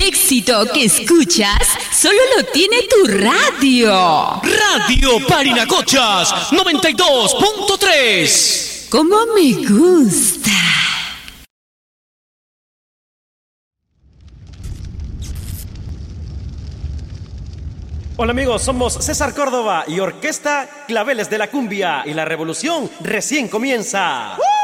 éxito que escuchas solo lo tiene tu radio. Radio Parinacochas 92.3. ¡Cómo me gusta! Hola amigos, somos César Córdoba y Orquesta Claveles de la Cumbia y la revolución recién comienza.